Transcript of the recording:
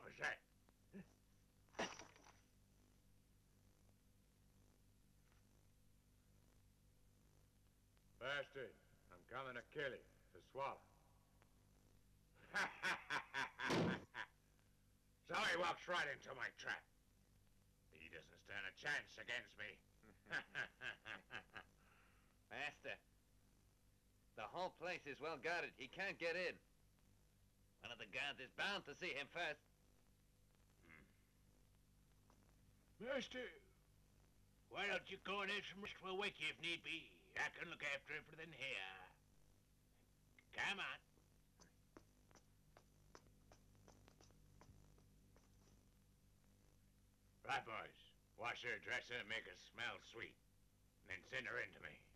was that? Bastard, I'm coming to kill you, to swallow. So he walks right into my trap. He doesn't stand a chance against me. Master, the whole place is well guarded. He can't get in. One of the guards is bound to see him first. Master, why don't you go and have some rest? We'll wake you if need be. I can look after everything here. Come on. Right, boys. Wash her, dress her, make her smell sweet. And then send her in to me.